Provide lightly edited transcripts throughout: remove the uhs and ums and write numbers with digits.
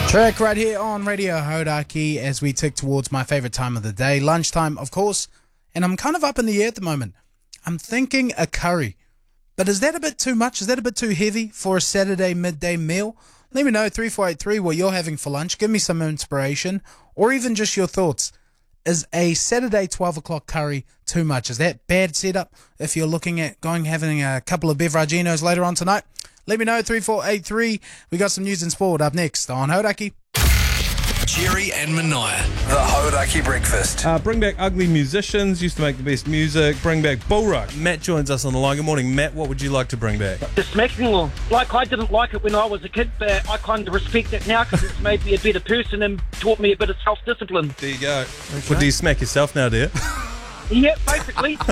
Track right here on Radio Hodaki as we tick towards my favourite time of the day, lunchtime, of course. And I'm kind of up in the air at the moment. I'm thinking a curry. But is that a bit too much? Is that a bit too heavy for a Saturday midday meal? Let me know, 3483, what you're having for lunch. Give me some inspiration or even just your thoughts. Is a Saturday 12 o'clock curry too much? Is that bad setup if you're looking at having a couple of beveraginos later on tonight? Let me know, 3483. We got some news and sport up next on Hodaki. Jerry and Mania, the Hodaki Breakfast. Bring back ugly musicians, used to make the best music. Bring back Bullrush. Matt joins us on the line. Good morning, Matt. What would you like to bring back? The smacking law. Like, I didn't like it when I was a kid, but I kind of respect it now because it's made me a better person and taught me a bit of self-discipline. There you go. Okay. Well, do you smack yourself now, dear? Yeah, basically. The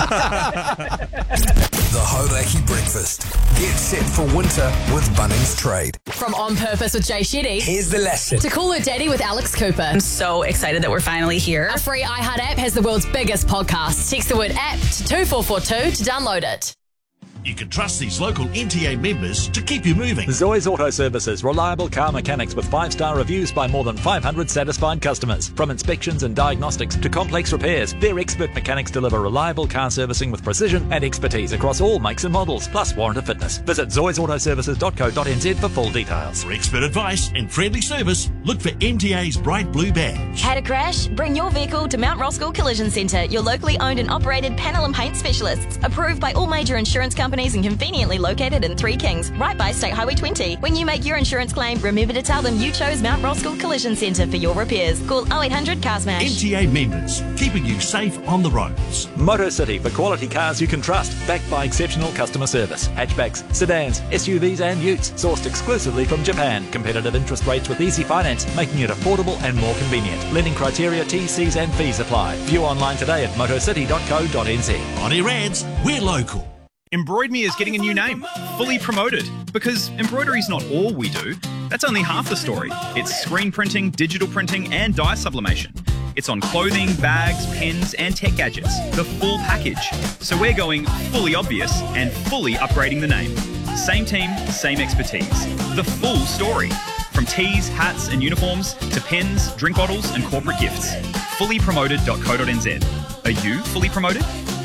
Hodaki Breakfast. Get set for winter with Bunnings Trade. From On Purpose with Jay Shetty Here's the lesson. to Call Her Daddy with Alex Cooper. I'm so excited that we're finally here. A free iHeart app has the world's biggest podcast. Text the word app to 2442 to download it. You can trust these local NTA members to keep you moving. Zoy's Auto Services, reliable car mechanics with 5-star reviews by more than 500 satisfied customers. From inspections and diagnostics to complex repairs, their expert mechanics deliver reliable car servicing with precision and expertise across all makes and models, plus warrant of fitness. Visit zoysautoservices.co.nz for full details. For expert advice and friendly service, look for NTA's bright blue badge. Had a crash? Bring your vehicle to Mount Roskill Collision Centre, your locally owned and operated panel and paint specialists. Approved by all major insurance companies and conveniently located in Three Kings, right by State Highway 20. When you make your insurance claim, remember to tell them you chose Mount Roskill Collision Centre for your repairs. Call 0800 Car Smash. NTA members, keeping you safe on the roads. Motor City for quality cars you can trust, backed by exceptional customer service. Hatchbacks, sedans, SUVs and utes, sourced exclusively from Japan. Competitive interest rates with easy finance, making it affordable and more convenient. Lending criteria, T's and fees apply. View online today at motorcity.co.nz. On air ads, we're local. Embroid Me is getting a new name, Fully Promoted, because embroidery is not all we do. That's only half the story. It's screen printing, digital printing and dye sublimation. It's on clothing, bags, pens and tech gadgets, the full package. So we're going fully obvious and fully upgrading the name. Same team, same expertise. The full story. From tees, hats and uniforms to pens, drink bottles and corporate gifts. Fullypromoted.co.nz. Are you fully promoted?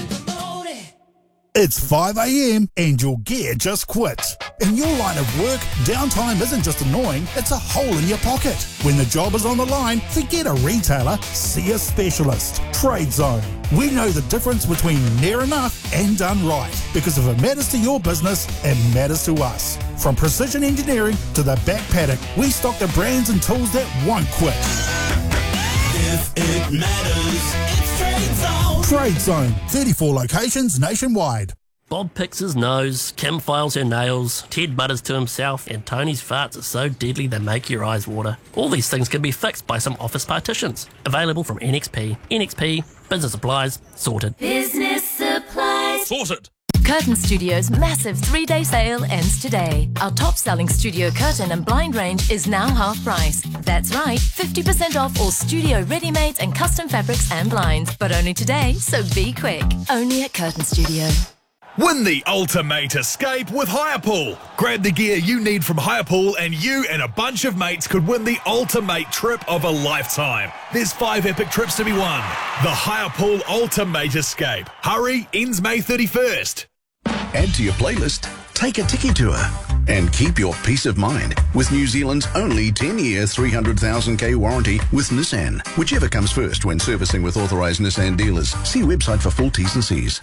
It's 5 a.m. and your gear just quits. In your line of work, downtime isn't just annoying, it's a hole in your pocket. When the job is on the line, forget a retailer, see a specialist. Trade Zone. We know the difference between near enough and done right, because if it matters to your business, it matters to us. From precision engineering to the back paddock, we stock the brands and tools that won't quit. If it matters, it's Trade Zone. Trade Zone, 34 locations nationwide. Bob picks his nose, Kim files her nails, Ted mutters to himself, and Tony's farts are so deadly they make your eyes water. All these things can be fixed by some office partitions. Available from NXP. NXP, business supplies, sorted. Business supplies. Sorted. Curtain Studio's massive 3-day sale ends today. Our top-selling studio curtain and blind range is now half price. That's right, 50% off all studio ready-mades and custom fabrics and blinds. But only today, so be quick. Only at Curtain Studio. Win the ultimate escape with Hirepool. Grab the gear you need from Hirepool and you and a bunch of mates could win the ultimate trip of a lifetime. There's 5 epic trips to be won. The Hirepool Ultimate Escape. Hurry, ends May 31st. Add to your playlist, take a Tiki Tour, and keep your peace of mind with New Zealand's only 10-year 300,000k warranty with Nissan. Whichever comes first when servicing with authorised Nissan dealers. See website for full T's and C's.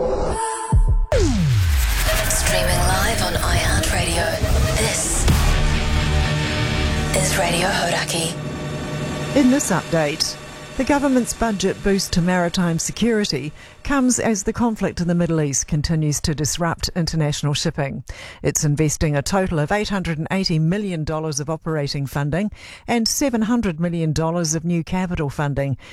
Streaming live on iHeartRadio. This is Radio Hodaki. In this update, the government's budget boost to maritime security comes as the conflict in the Middle East continues to disrupt international shipping. It's investing a total of $880 million of operating funding and $700 million of new capital funding